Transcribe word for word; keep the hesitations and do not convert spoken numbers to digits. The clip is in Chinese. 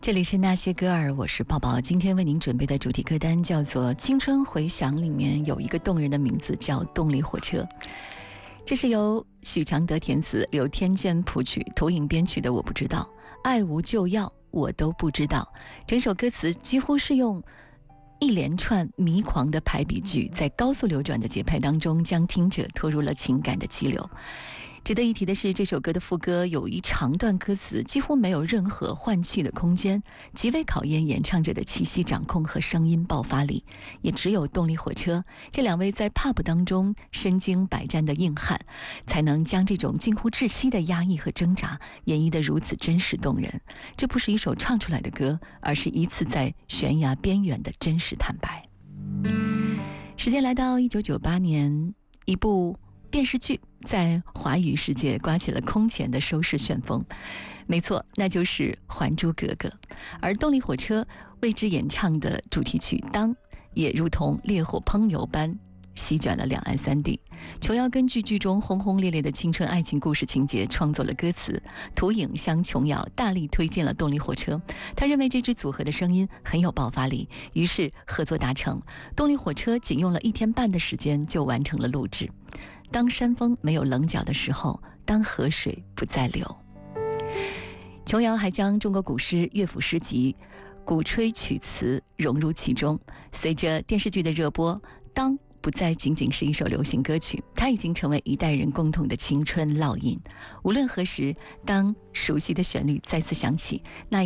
这里是那些歌儿，我是宝宝。今天为您准备的主题歌单叫做《青春回响》，里面有一个动人的名字叫《动力火车》。这是由许常德填词，刘天健谱曲，投影编曲的。我不知道，爱无就要，我都不知道。整首歌词几乎是用一连串迷狂的排比句，在高速流转的节拍当中，将听者拖入了情感的激流。值得一提的是，这首歌的副歌有一长段歌词几乎没有任何换气的空间，极为考验演唱者的气息掌控和声音爆发力。也只有动力火车这两位在 pub 当中身经百战的硬汉，才能将这种近乎窒息的压抑和挣扎演绎得如此真实动人。这不是一首唱出来的歌，而是一次在悬崖边缘的真实坦白。时间来到一九九八年，一部电视剧在华语世界刮起了空前的收视旋风，没错，那就是《还珠格格》。而动力火车为之演唱的主题曲《当》也如同烈火烹油般席卷了两岸三地。琼瑶根据剧中轰轰烈烈的青春爱情故事情节创作了歌词，涂影向琼瑶大力推荐了动力火车。他认为这支组合的声音很有爆发力，于是合作达成。动力火车仅用了一天半的时间就完成了录制。当山峰没有棱角的时候，当河水不再流。琼瑶还将中国古诗、乐府诗集、鼓吹曲词融入其中。随着电视剧的热播，当不再仅仅是一首流行歌曲，它已经成为一代人共同的青春烙印。无论何时，当熟悉的旋律再次响起，那